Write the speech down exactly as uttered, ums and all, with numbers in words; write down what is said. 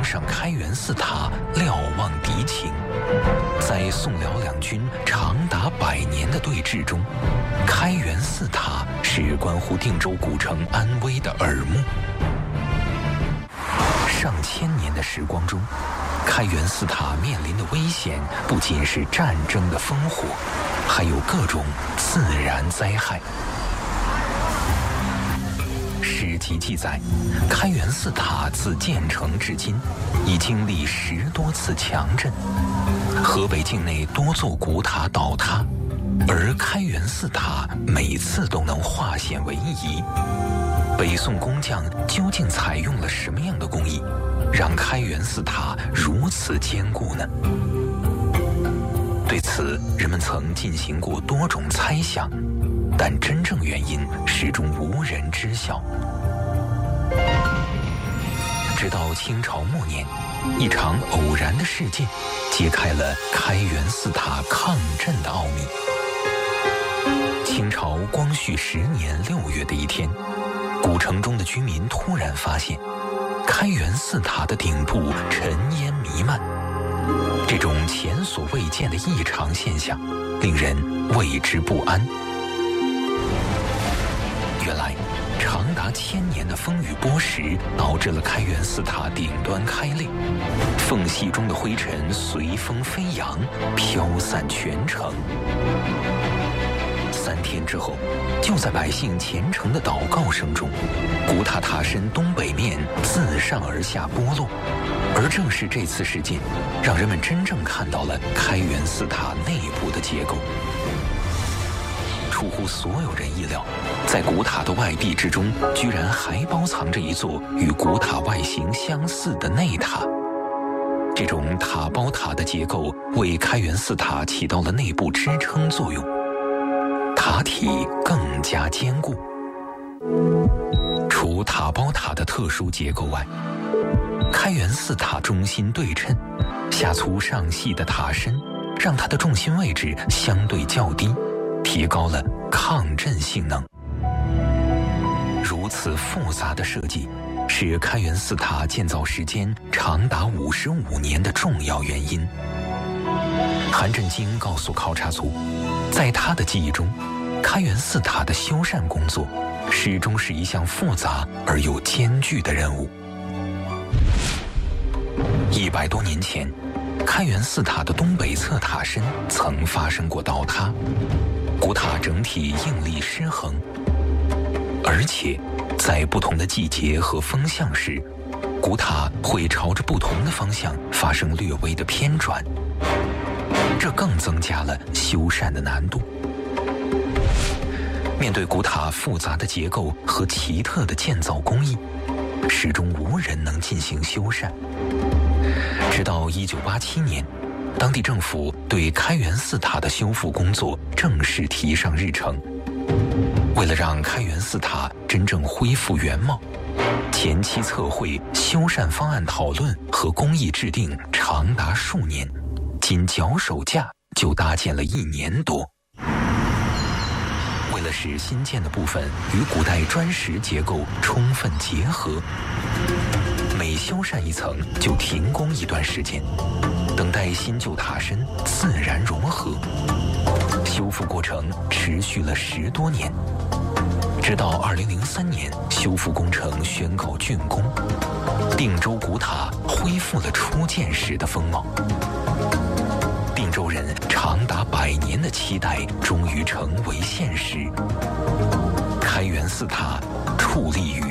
上开元寺塔，瞭望敌情。在宋辽两军长达百年的对峙中，开元寺塔是关乎定州古城安危的耳目。上千年的时光中，开元寺塔面临的危险不仅是战争的烽火，还有各种自然灾害。史籍记载，开元寺塔自建成至今，已经历十多次强震。河北境内多座古塔倒塌，而开元寺塔每次都能化险为夷。北宋工匠究竟采用了什么样的工艺，让开元寺塔如此坚固呢？对此，人们曾进行过多种猜想，但真正原因始终无人知晓。直到清朝末年，一场偶然的事件揭开了开元寺塔抗震的奥秘。清朝光绪十年六月的一天，古城中的居民突然发现，开元寺塔的顶部尘烟弥漫。这种前所未见的异常现象，令人为之不安。原来，长达千年的风雨剥蚀，导致了开元寺塔顶端开裂，缝隙中的灰尘随风飞扬，飘散全城。三天之后，就在百姓虔诚的祷告声中，古塔塔身东北面自上而下剥落。而正是这次事件，让人们真正看到了开元寺塔内部的结构。出乎所有人意料，在古塔的外壁之中，居然还包藏着一座与古塔外形相似的内塔。这种塔包塔的结构为开元寺塔起到了内部支撑作用，塔体更加坚固。除塔包塔的特殊结构外，开元寺塔中心对称，下粗上细的塔身让它的重心位置相对较低，提高了抗震性能。如此复杂的设计，是开元寺塔建造时间长达五十五年的重要原因。韩振京告诉考察组，在他的记忆中，开元寺塔的修缮工作始终是一项复杂而又艰巨的任务。一百多年前，开元寺塔的东北侧塔身曾发生过倒塌，古塔整体应力失衡，而且在不同的季节和风向时，古塔会朝着不同的方向发生略微的偏转，这更增加了修缮的难度。面对古塔复杂的结构和奇特的建造工艺，始终无人能进行修缮。直到一九八七年，当地政府对开元寺塔的修复工作正式提上日程。为了让开元寺塔真正恢复原貌，前期测绘、修缮方案讨论和工艺制定长达数年，仅脚手架就搭建了一年多。为了使新建的部分与古代砖石结构充分结合，每修缮一层就停工一段时间，等待新旧塔身自然融合。修复过程持续了十多年，直到二零零三年，修复工程宣告竣工，定州古塔恢复了初建时的风貌。定州人长达百年的期待终于成为现实。开元寺塔矗立于